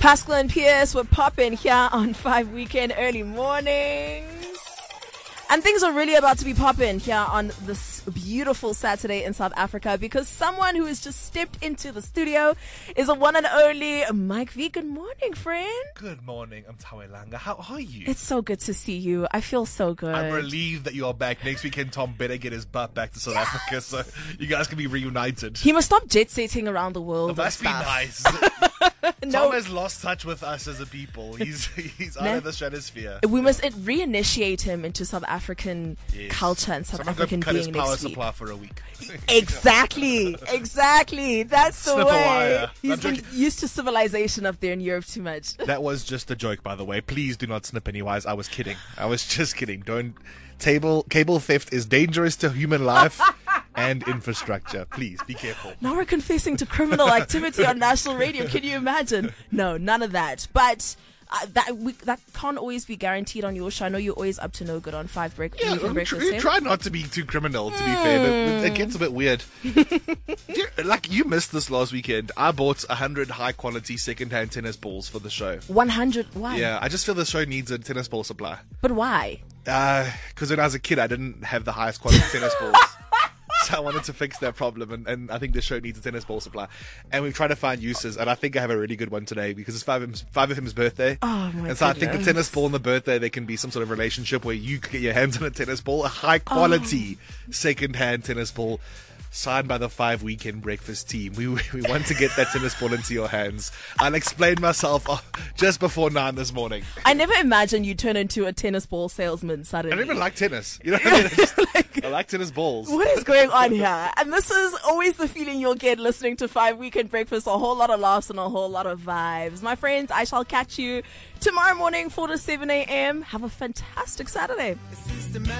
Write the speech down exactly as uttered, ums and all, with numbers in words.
Pascal and Pierce were popping here on five Weekend Early Mornings. And things are really about to be popping here on this beautiful Saturday in South Africa because someone who has just stepped into the studio is a one and only Mike V. Good morning, friend. Good morning. I'm Tawelanga. How are you? It's so good to see you. I feel so good. I'm relieved that you are back. Next weekend, Tom better get his butt back to South yes. Africa so you guys can be reunited. He must stop jet-setting around the world. That must be stuff. nice. No. Tom has lost touch with us as a people. He's he's out no. of the stratosphere. We must reinitiate him into South African yes. culture and South Someone African cut being his power next supply week. for a week. Exactly, exactly. That's the Snip a way. wire. He's I'm been joking. used to civilization up there in Europe too much. That was just a joke, by the way. Please do not snip any wires. I was kidding. I was just kidding. Don't. Table cable theft is dangerous to human life and infrastructure. Please be careful. Now we're confessing to criminal activity on national radio. Can you imagine? No, none of that. But uh, that we, that can't always be guaranteed on your show. I know you're always up to no good on five break. Yeah, weekend I'm breakfast. tr- try not to be too criminal, to be fair, but it gets a bit weird. you, like, you missed this last weekend. I bought one hundred high-quality second-hand tennis balls for the show. one hundred? Why? Yeah, I just feel the show needs a tennis ball supply. But why? Because when I was a kid, I didn't have the highest quality tennis balls. So I wanted to fix that problem, and, and I think the show needs a tennis ball supply. And we've tried to find uses, and I think I have a really good one today because it's five of him's birthday. Oh, my And so goodness. I think the tennis ball and the birthday, there can be some sort of relationship where you can get your hands on a tennis ball, a high-quality oh. second-hand tennis ball, signed by the Five Weekend Breakfast team. We we want to get that tennis ball into your hands. I'll explain myself just before nine this morning. I never imagined you turn into a tennis ball salesman suddenly. I don't even like tennis. You know what I mean? I, just, like, I like tennis balls. What is going on here? And this is always the feeling you'll get listening to Five Weekend Breakfast. A whole lot of laughs and a whole lot of vibes. My friends, I shall catch you tomorrow morning, four to seven a.m. Have a fantastic Saturday.